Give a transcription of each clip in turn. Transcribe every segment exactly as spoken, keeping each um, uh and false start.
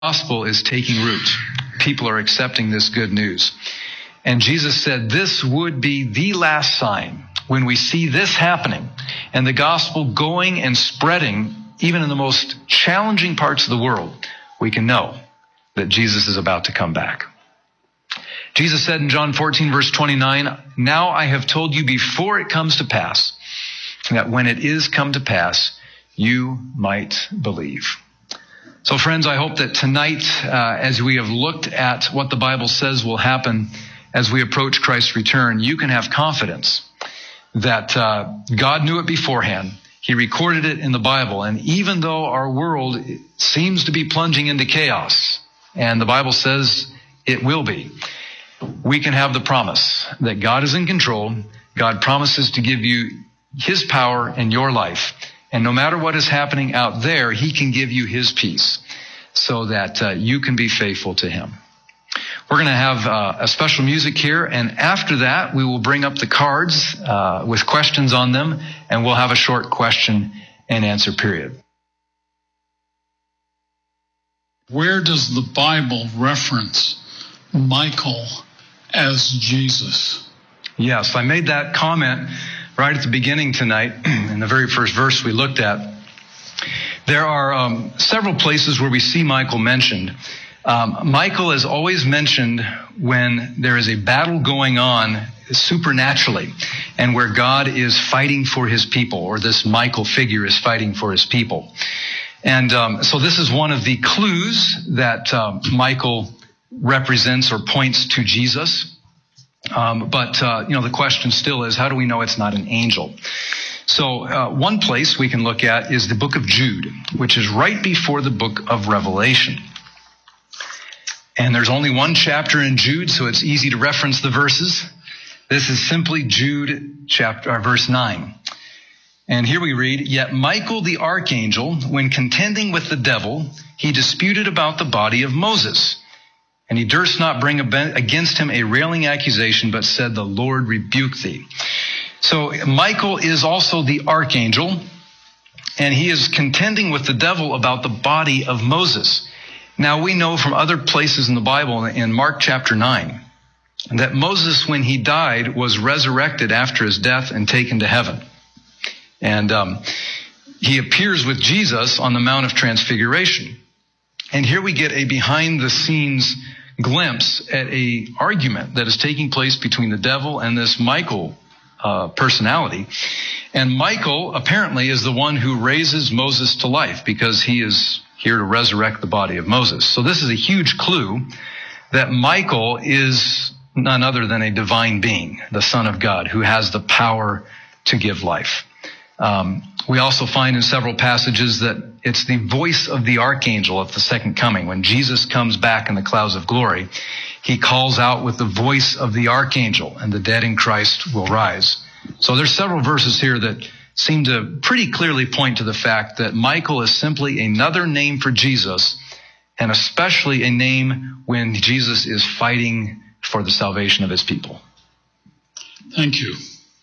gospel is taking root. People are accepting this good news. And Jesus said this would be the last sign. When we see this happening and the gospel going and spreading, even in the most challenging parts of the world, we can know that Jesus is about to come back. Jesus said in John fourteen, verse twenty-nine, "Now I have told you before it comes to pass, that when it is come to pass, you might believe." So friends, I hope that tonight, uh, as we have looked at what the Bible says will happen as we approach Christ's return, you can have confidence that uh, God knew it beforehand. He recorded it in the Bible. And even though our world seems to be plunging into chaos, and the Bible says it will be, we can have the promise that God is in control. God promises to give you His power in your life. And no matter what is happening out there, He can give you His peace so that uh, you can be faithful to Him. We're going to have uh, a special music here, and after that, we will bring up the cards uh, with questions on them, and we'll have a short question and answer period. Where does the Bible reference Michael as Jesus? Yes, I made that comment right at the beginning tonight, in the very first verse we looked at. There are um, several places where we see Michael mentioned. Um, Michael is always mentioned when there is a battle going on supernaturally and where God is fighting for His people, or this Michael figure is fighting for His people. And um, so this is one of the clues that um, Michael represents or points to Jesus. Um, but, uh, you know, the question still is, how do we know it's not an angel? So uh, one place we can look at is the book of Jude, which is right before the book of Revelation. And there's only one chapter in Jude, so it's easy to reference the verses. This is simply Jude chapter, or verse nine. And here we read, "Yet Michael the archangel, when contending with the devil, he disputed about the body of Moses. And he durst not bring against him a railing accusation, but said, The Lord rebuke thee." So Michael is also the archangel, and he is contending with the devil about the body of Moses. Now we know from other places in the Bible, in Mark chapter nine, that Moses, when he died, was resurrected after his death and taken to heaven. And um, he appears with Jesus on the Mount of Transfiguration. And here we get a behind-the-scenes glimpse at a argument that is taking place between the devil and this Michael uh, personality. And Michael apparently is the one who raises Moses to life, because he is here to resurrect the body of Moses. So this is a huge clue that Michael is none other than a divine being, the Son of God, who has the power to give life. Um, we also find in several passages that it's the voice of the archangel at the second coming. When Jesus comes back in the clouds of glory, He calls out with the voice of the archangel, and the dead in Christ will rise. So there's several verses here that seem to pretty clearly point to the fact that Michael is simply another name for Jesus, and especially a name when Jesus is fighting for the salvation of His people. Thank you.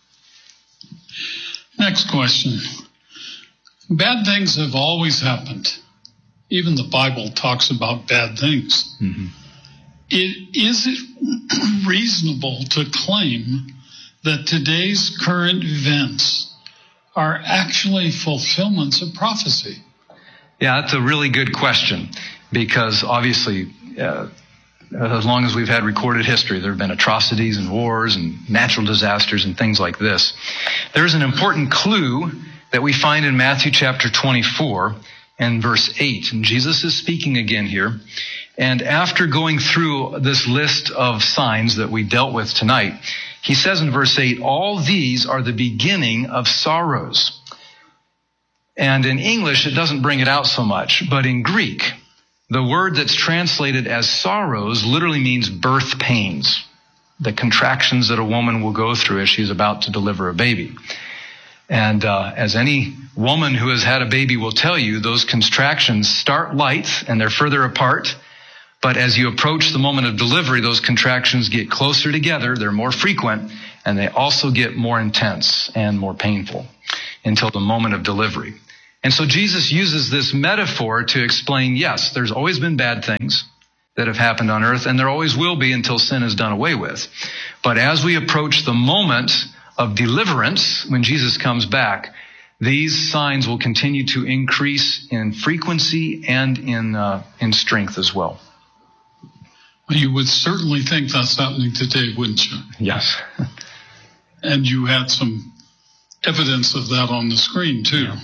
Next question. Bad things have always happened. Even the Bible talks about bad things. Mm-hmm. It, is it reasonable to claim that today's current events are actually fulfillments of prophecy? Yeah, that's a really good question, because obviously, uh, as long as we've had recorded history, there have been atrocities and wars and natural disasters and things like this. There's an important clue that we find in Matthew chapter twenty-four and verse eight. And Jesus is speaking again here. And after going through this list of signs that we dealt with tonight, He says in verse eight, "All these are the beginning of sorrows." And in English, it doesn't bring it out so much, but in Greek, the word that's translated as sorrows literally means birth pains, the contractions that a woman will go through as she's about to deliver a baby. And uh, as any woman who has had a baby will tell you, those contractions start light and they're further apart. But as you approach the moment of delivery, those contractions get closer together, they're more frequent, and they also get more intense and more painful until the moment of delivery. And so Jesus uses this metaphor to explain, yes, there's always been bad things that have happened on earth, and there always will be until sin is done away with. But as we approach the moment of deliverance, when Jesus comes back, these signs will continue to increase in frequency and in uh, in strength as well. Well, you would certainly think that's happening today, wouldn't you? Yes. And you had some evidence of that on the screen, too. Yeah.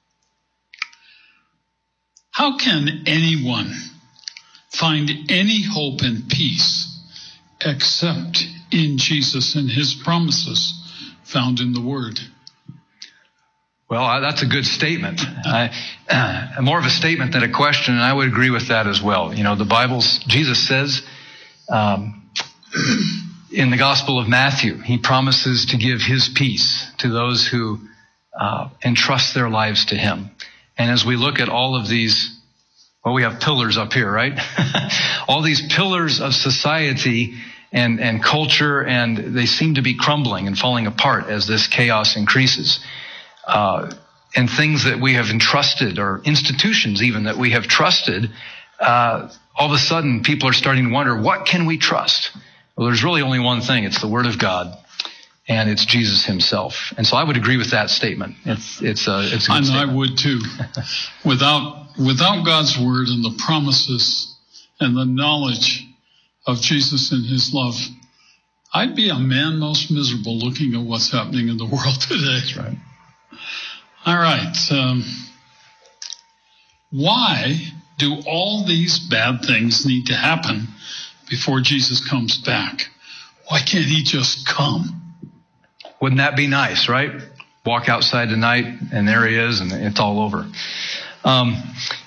How can anyone find any hope and peace except in Jesus and his promises found in the Word? Well, that's a good statement. I, uh, more of a statement than a question, and I would agree with that as well. You know, the Bible's, Jesus says um, in the Gospel of Matthew, he promises to give his peace to those who uh, entrust their lives to him. And as we look at all of these, well, we have pillars up here, right? All these pillars of society and, and culture, and they seem to be crumbling and falling apart as this chaos increases. Uh, and things that we have entrusted, or institutions even that we have trusted, uh, all of a sudden people are starting to wonder, what can we trust? Well, there's really only one thing. It's the Word of God, and it's Jesus himself. And so I would agree with that statement. It's it's a, it's a good and statement. I would too. Without without God's Word and the promises and the knowledge of Jesus and his love, I'd be a man most miserable looking at what's happening in the world today. That's right. All right. Um, why do all these bad things need to happen before Jesus comes back? Why can't he just come? Wouldn't that be nice, right? Walk outside tonight, and there he is, and it's all over. Um,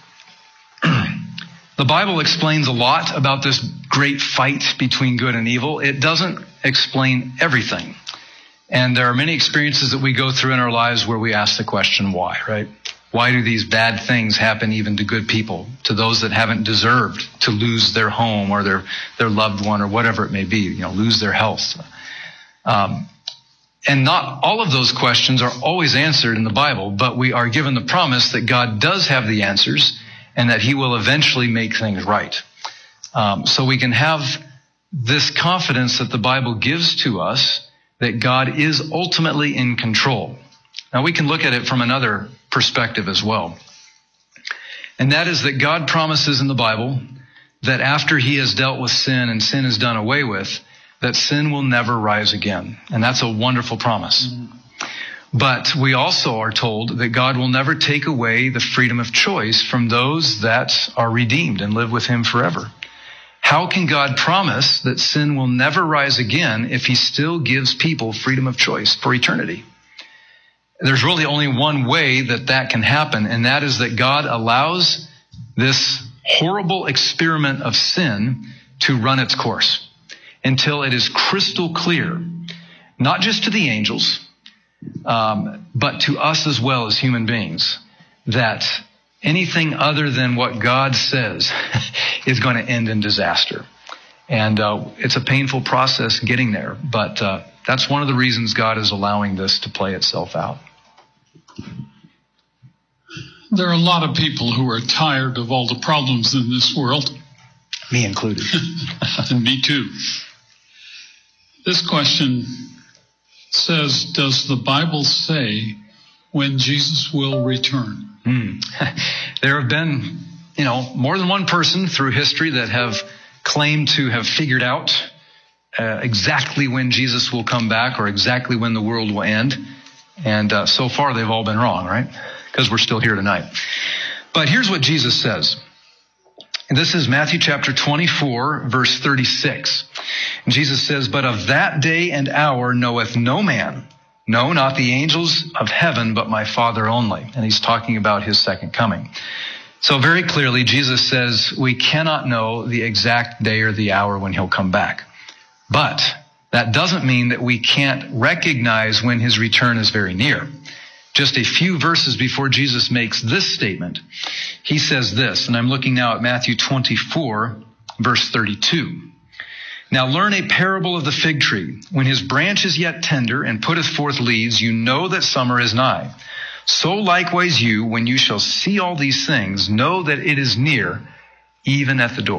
the Bible explains a lot about this great fight between good and evil. It doesn't explain everything. And there are many experiences that we go through in our lives where we ask the question, why, right? Why do these bad things happen even to good people, to those that haven't deserved to lose their home or their, their loved one or whatever it may be, you know, lose their health? Um, and not all of those questions are always answered in the Bible, but we are given the promise that God does have the answers and that he will eventually make things right. Um, so we can have this confidence that the Bible gives to us that God is ultimately in control. Now we can look at it from another perspective as well. And that is that God promises in the Bible that after he has dealt with sin and sin is done away with, that sin will never rise again. And that's a wonderful promise. Mm-hmm. But we also are told that God will never take away the freedom of choice from those that are redeemed and live with him forever. How can God promise that sin will never rise again if he still gives people freedom of choice for eternity? There's really only one way that that can happen, and that is that God allows this horrible experiment of sin to run its course until it is crystal clear, not just to the angels, um, but to us as well as human beings, that anything other than what God says is going to end in disaster. And uh, it's a painful process getting there, but uh, that's one of the reasons God is allowing this to play itself out. There are a lot of people who are tired of all the problems in this world. Me included. And me too. This question says, does the Bible say when Jesus will return? Mm. There have been, you know, more than one person through history that have claimed to have figured out uh, exactly when Jesus will come back or exactly when the world will end. And uh, so far they've all been wrong, right? Because we're still here tonight. But here's what Jesus says. And this is Matthew chapter twenty-four, verse thirty-six. And Jesus says, but of that day and hour knoweth no man, no, not the angels of heaven, but my Father only. And he's talking about his second coming. So very clearly, Jesus says we cannot know the exact day or the hour when he'll come back. But that doesn't mean that we can't recognize when his return is very near. Just a few verses before Jesus makes this statement, he says this, and I'm looking now at Matthew twenty-four, verse thirty-two. Now learn a parable of the fig tree. When his branch is yet tender and putteth forth leaves, you know that summer is nigh. So likewise you, when you shall see all these things, know that it is near, even at the door.